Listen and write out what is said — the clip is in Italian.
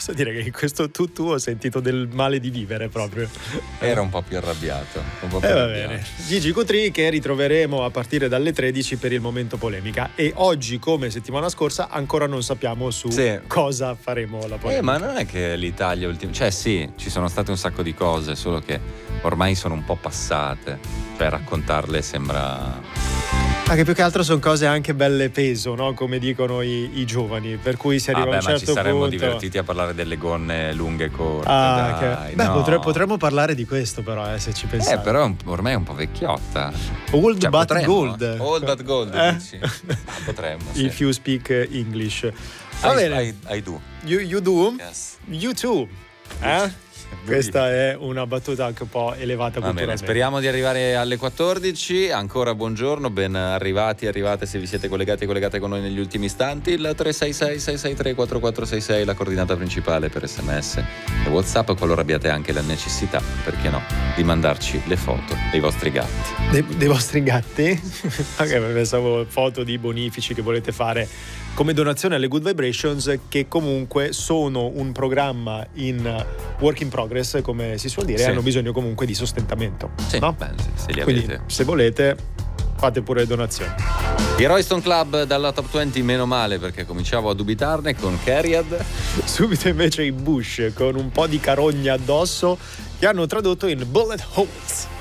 posso dire che in questo tu ho sentito del male di vivere proprio. Era un po' più arrabbiato. Va bene. Gigi Cutri, che ritroveremo a partire dalle 13 per il momento polemica, e oggi, come settimana scorsa, ancora non sappiamo su cosa faremo la polemica. Ma non è che l'Italia cioè sì, ci sono state un sacco di cose, solo che ormai sono un po' passate, cioè raccontarle sembra... Che più che altro sono cose anche belle peso, no? Come dicono i giovani, per cui si arriva a un certo punto... ma ci saremmo divertiti a parlare delle gonne lunghe e corte, dai, no. Potremmo parlare di questo però, se ci pensate. Però ormai è un po' vecchiotta. Old but gold. Old but gold, dici? Potremmo, sì. If you speak English. Va bene. I do. You do? Yes. You too. Questa è una battuta anche un po' elevata culturalmente. Speriamo di arrivare alle 14. Ancora buongiorno, ben arrivate se vi siete collegate con noi negli ultimi istanti. Il 366-663-4466, la coordinata principale per SMS e WhatsApp, qualora abbiate anche la necessità, perché no, di mandarci le foto dei vostri gatti. Dei vostri gatti? Pensavo foto di bonifici che volete fare come donazione alle Good Vibrations, che comunque sono un programma in work in progress, come si suol dire, e hanno bisogno comunque di sostentamento. Sì, no? Se li Quindi, avete. se volete, fate pure donazioni. I Royston Club dalla Top 20, meno male, perché cominciavo a dubitarne con Cariad. Subito invece i Bush con un po' di carogna addosso, che hanno tradotto in Bullet Holes.